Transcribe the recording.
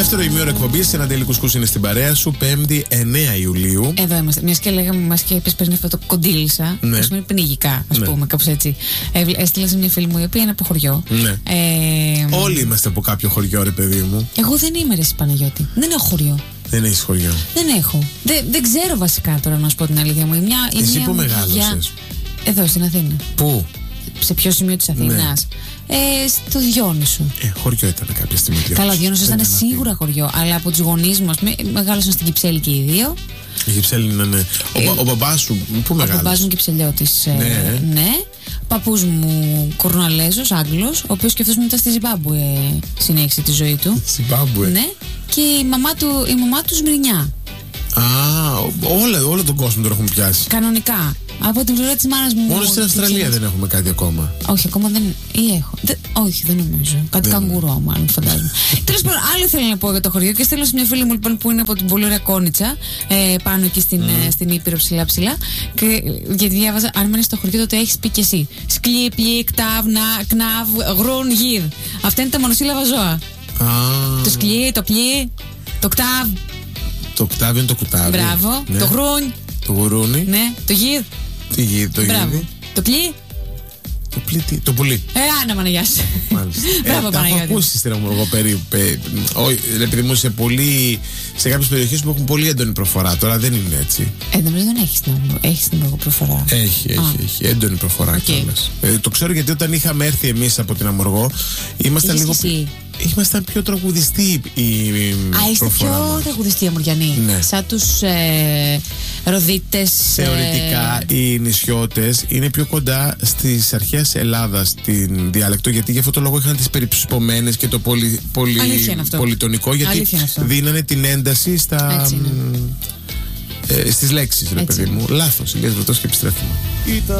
Δεύτερο ημίωρο εκπομπής, ένα Ντέλη Κουσκούς είναι στην παρέα σου, 5η 9 Ιουλίου. Εδώ είμαστε. Μια και λέγαμε, μας και είπες πριν αυτό το κοντίλησα. Ναι. Που σημαίνει πνιγικά, ας πούμε, κάπως έτσι. Έστειλα σε μια φίλη μου η οποία είναι από χωριό. Ναι. Όλοι είμαστε από κάποιο χωριό, ρε παιδί μου. Εγώ δεν είμαι, ρε εσύ Παναγιώτη. Δεν έχω χωριό. Δεν έχεις χωριό. Δεν έχω. Δεν ξέρω βασικά τώρα να σου πω την αλήθεια μου. Εσύ που μεγάλωσες? Εδώ στην Αθήνα. Πού? Σε ποιο σημείο της Αθήνας? Στο Διόνυσο. Χωριό ήταν κάποια στιγμή. Καλά, ο Διόνυσος ήταν σίγουρα χωριό. Αλλά από τους γονείς μας μεγάλωσαν στην Κυψέλη και οι δύο. Η Κυψέλη είναι. Ο μπαμπάς σου, πού μεγάλωσε? Ο μπαμπάς μου Κυψελιώτης. Ναι. Παππούς μου Κορνουαλέζος, Άγγλος, ο οποίος και αυτός μετά στη Ζιμπάμπουε συνέχισε τη ζωή του. Ζιμπάμπουε. Ναι. Και η μαμά του Σμυρνιά. Όλο τον κόσμο τον έχουμε πιάσει. Κανονικά. Από την πλευρά της μάνας μου. Μόνο στην Αυστραλία δεν έχουμε κάτι ακόμα. Όχι, ακόμα δεν. Ή έχω. Όχι, δεν νομίζω. Κάτι καγκουρό, μάλλον φαντάζομαι. Τέλος πάντων, άλλο θέλω να πω για το χωριό και στέλνω σε μια φίλη μου λοιπόν, που είναι από την πολύ ωραία Κόνιτσα, πάνω εκεί στην Ήπειρο ψηλά. Γιατί διάβαζα, αν μένεις στο χωριό, τότε έχεις πει και εσύ. Σκλί, πλί, κτάβ, κνάβ, γρούν, γύρ. Αυτά είναι τα μονοσύλλαβα ζώα. Το σκλί, το πλί, το κτάβ. Το κτάβ είναι το κουτάβι. Μπράβο. Ναι. Το γρούν. Το γουρούνι. Ναι. Το γύρ. Τι γύρ, το γύρ. Το πλί. Το πλί, το πουλί. Άνα Παναγιάς. Μάλιστα. Μπράβο, Παναγιώτη. Έχω ακούσει στην Αμοργό περίπου. Επειδή μου σε κάποιες περιοχές που έχουν πολύ έντονη προφορά. Τώρα δεν είναι έτσι. Νομίζω δεν έχει την Αμοργό προφορά. Έχει έντονη προφορά κιόλας. Το ξέρω γιατί όταν είχαμε έρθει εμείς από την Αμοργό ήμασταν λίγο. Ήμασταν πιο τραγουδιστοί η είστε πιο τραγουδιστοί αμοργιανοί. Ναι. Σαν τους Ροδίτες. Θεωρητικά οι νησιώτες είναι πιο κοντά στις αρχές Ελλάδας στην διάλεκτο, γιατί γι' αυτό το λόγο είχαν τις περιψηπωμένες και το πολυτονικό, γιατί δίνανε την ένταση στις λέξεις, ρε παιδί μου. Λάθος, ηλίας Βρωτός και επιστρέφουμε.